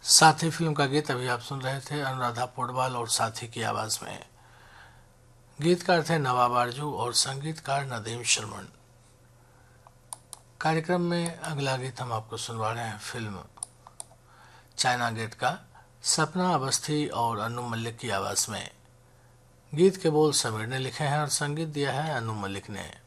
साथी फिल्म का गीत अभी आप सुन रहे थे अनुराधा पौडवाल और साथी की आवाज में। गीतकार थे नवाब आरजू और संगीतकार नदीम श्रवण। कार्यक्रम में अगला गीत हम आपको सुनवा रहे हैं फिल्म चाइना गेट का, सपना अवस्थी और अनु मलिक की आवाज में। गीत के बोल समीर ने लिखे हैं और संगीत दिया है अनु मलिक ने।